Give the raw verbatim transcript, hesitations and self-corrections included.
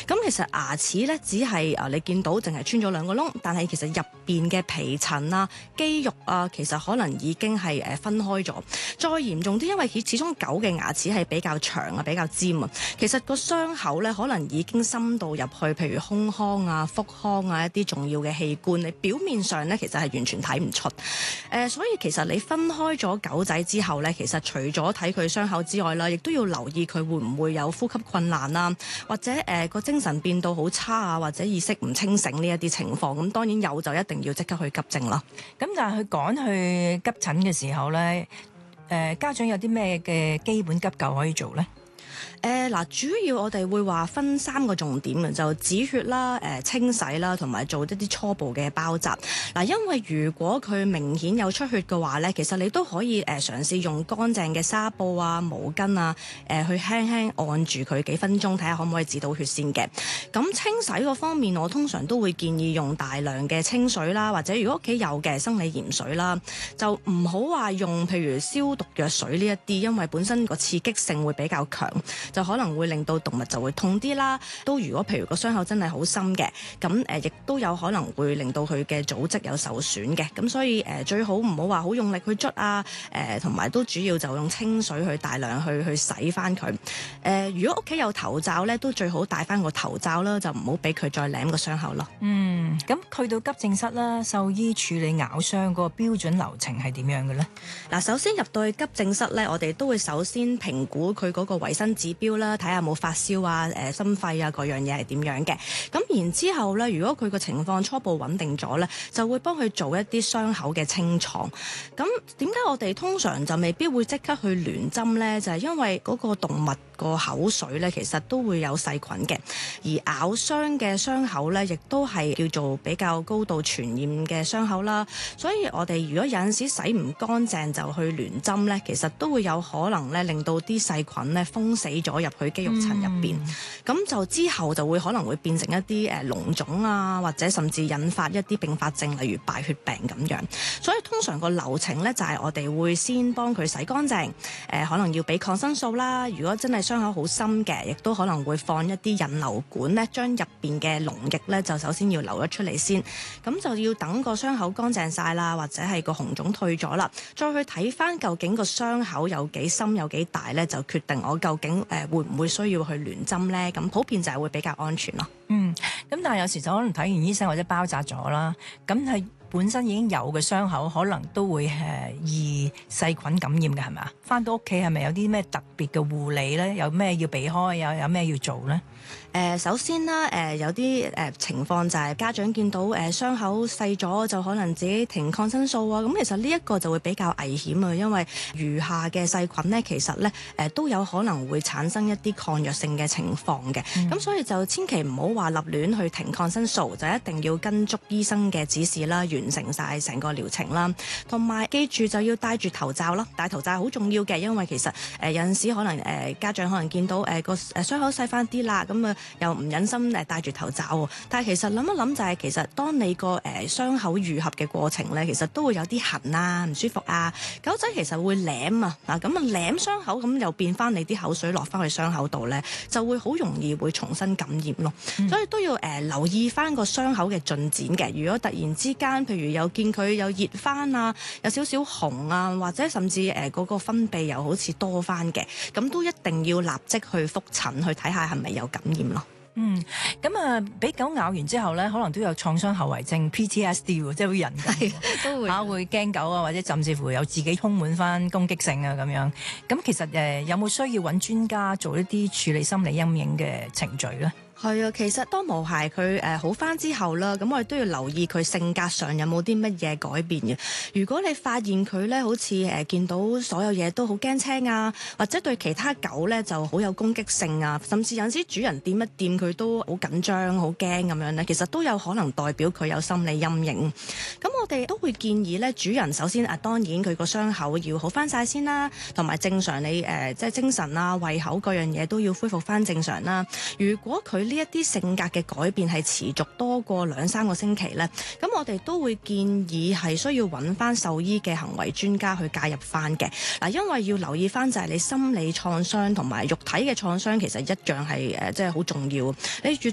咁其實牙齒咧只係啊你見到淨係穿咗兩個窿，但係其實入邊嘅皮層啊、肌肉啊，其實可能已經係誒分開咗。再嚴重啲，因為始始終狗嘅牙齒係比較長啊、比較尖啊，其實個傷口咧可能已經深度入去，譬如胸腔啊、腹腔啊一啲重要嘅器官，你表面上咧其實係完全睇唔出。誒、呃，所以其實你分開咗狗仔之後咧，其實除咗睇佢傷口之外啦，亦都要留意佢會唔會有呼吸困難啊，或者誒個、呃、精神變到好差啊，或者意識唔清醒呢一啲情況。咁當然有就一定要即刻去急症啦。 咁但係佢趕去急診嘅時候咧，誒、呃、家長有啲咩嘅基本急救可以做咧？ 誒嗱、呃，主要我哋會話分三個重點嘅，就止血啦、誒、呃、清洗啦，同埋做一啲初步嘅包紮。嗱、呃，因為如果佢明顯有出血嘅話咧，其實你都可以誒、呃、嘗試用乾淨嘅紗布啊、毛巾啊，誒、呃、去輕輕按住佢幾分鐘，睇下可唔可以止到血先嘅。咁清洗嗰方面，我通常都會建議用大量嘅清水啦，或者如果屋企有嘅生理鹽水啦，就唔好話用譬如消毒藥水呢一啲，因為本身個刺激性會比較強。就可能會令到動物就會痛啲啦。都如果譬如個傷口真係好深嘅，咁誒亦都有可能會令到佢嘅組織有受損嘅。咁所以誒、呃、最好唔好話好用力去捽啊。誒同埋都主要就用清水去大量去去洗翻佢。誒、呃、如果屋企有頭罩咧，都最好戴翻個頭罩啦，就唔好俾佢再舐個傷口咯。 嗯，咁去到急症室啦，獸醫處理咬傷嗰個標準流程係點樣嘅咧？ 嗱，首先入到去急症室咧，我哋都會首先評估佢嗰個維生指標啦，睇下有冇發燒啊、誒心肺啊嗰樣嘢係點樣嘅。咁然之後咧，如果佢個情況初步穩定咗咧，就會幫佢做一啲傷口嘅清創。咁點解我哋通常就未必會即刻去聯針咧？就係因為嗰個動物個口水咧，其實都會有細菌嘅，而咬傷嘅傷口咧，亦都係叫做比較高度傳染嘅傷口啦。所以我哋如果有陣時洗唔乾淨就去聯針咧，其實都會有可能咧令到啲細菌咧封死咗入去肌肉層入邊，咁、嗯、就之後就會可能會變成一啲誒膿腫啊，或者甚至引發一啲併發症，例如敗血病咁樣。所以通常個流程咧就係、是、我哋會先幫佢洗乾淨，誒、呃、可能要俾抗生素啦。如果真係傷口好深嘅，亦都可能會放一啲引流管咧，將入邊嘅膿液咧就首先要流咗出嚟先。咁就要等個傷口乾淨晒啦，或者係個紅腫退咗啦，再去睇翻究竟個傷口有幾深有幾大咧，就決定我究竟誒、呃、會唔會需要去聯針咧。咁普遍就係會比較安全咯。 嗯，咁但係有時就可能睇完醫生或者包紮咗啦，咁係本身已經有嘅傷口，可能都會誒易細菌感染嘅，係咪啊？翻到屋企係咪有啲咩特別嘅護理咧？有咩要避開？有有咩要做咧？ 誒、呃、首先啦，誒、呃、有啲誒、呃、情況就係家長見到誒、呃、傷口細咗，就可能自己停抗生素啊。咁其實呢一個就會比較危險啊，因為餘下嘅細菌咧，其實咧誒、呃、都有可能會產生一啲抗藥性嘅情況嘅。咁、嗯、所以就千祈唔好話立亂去停抗生素，就一定要跟足醫生嘅指示啦，完成晒成個療程啦。同埋記住就要戴住頭罩啦，戴頭罩好重要嘅，因為其實誒、呃、有陣時可能誒、呃、家長可能見到誒個誒傷口細翻啲啦，咁啊又唔忍心誒戴住頭罩喎。但係其實諗一諗就係、是、其實當你個誒傷口愈合嘅過程咧，其實都會有啲痕啊、唔舒服啊。狗仔其實會舐啊，嗱咁啊舐傷口，咁又變翻你啲口水落翻去傷口度咧，就會好容易會重新感染咯。嗯、所以都要誒、呃、留意翻個傷口嘅進展嘅。如果突然之間，譬如有見佢有熱翻啊，有少少紅啊，或者甚至誒嗰、呃那個分泌又好似多翻嘅，咁都一定要立即去覆診去睇下係咪有感染咯。 嗯，咁啊，俾狗咬完之後咧，可能都有創傷後遺症 P T S D 喎，即係會人咁， 都會嚇會驚狗啊，或者甚至乎有自己充滿翻攻擊性啊咁樣。咁其實誒、呃、有冇需要揾專家做一啲處理心理陰影嘅程序咧？ 係啊，其實當毛孩佢誒好翻之後啦，咁我哋都要留意佢性格上有冇啲乜嘢改變嘅。如果你發現佢咧好似誒見到所有嘢都好驚青啊，或者對其他狗咧就好有攻擊性啊，甚至有陣時主人掂一掂佢都好緊張、好驚咁樣咧，其實都有可能代表佢有心理陰影。咁我哋都會建議咧，主人首先啊，當然佢個傷口要好翻晒先啦，同埋正常你誒、呃、即係精神啊、胃口各樣嘢都要恢復翻正常啦。如果佢呢一啲性格嘅改變係持續多過兩三個星期咧，咁我哋都會建議係需要揾翻獸醫嘅行為專家去介入翻嘅。嗱，因為要留意翻就係你心理創傷同埋肉體嘅創傷其實一樣係誒即係好重要。你越